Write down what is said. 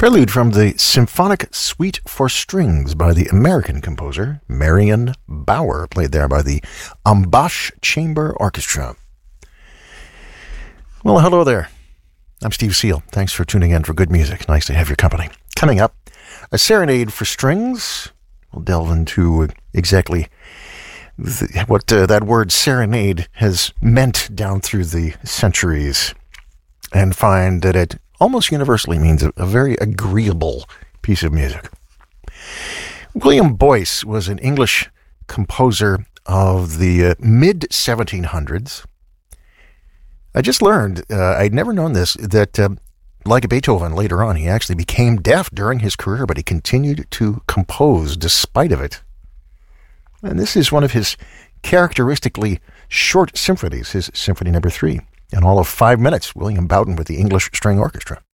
Prelude from the Symphonic Suite for Strings by the American composer Marion Bauer, played there by the Ambash Chamber Orchestra. Well, hello there. I'm Steve Seal. Thanks for tuning in for good music. Nice to have your company. Coming up, a serenade for strings. We'll delve into exactly what that word serenade has meant down through the centuries, and find that it almost universally means a very agreeable piece of music. William Boyce was an English composer of the mid-1700s. I just learned, I'd never known this, that like Beethoven later on, he actually became deaf during his career, but he continued to compose despite of it. And this is one of his characteristically short symphonies, his Symphony No. 3. In all of 5 minutes, William Bowden with the English String Orchestra.